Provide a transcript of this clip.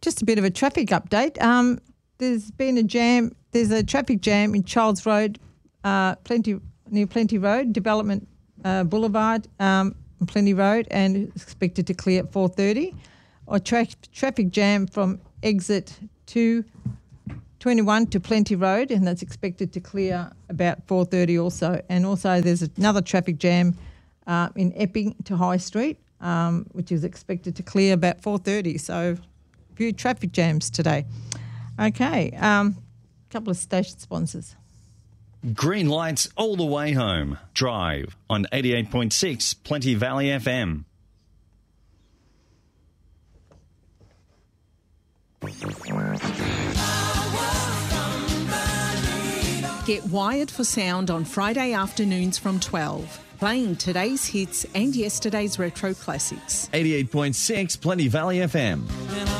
just a bit of a traffic update. There's been a jam. There's a traffic jam in Charles Road, near Plenty Road, Development Boulevard, Plenty Road, and it's expected to clear at 4:30. Or traffic jam from exit 221 to Plenty Road, and that's expected to clear about 4:30 also. And also there's another traffic jam in Epping to High Street, which is expected to clear about 4:30. So a few traffic jams today. Okay, couple of station sponsors. Green lights all the way home. Drive on 88.6 Plenty Valley FM. Get wired for sound on Friday afternoons from 12, playing today's hits and yesterday's retro classics. 88.6 Plenty Valley FM.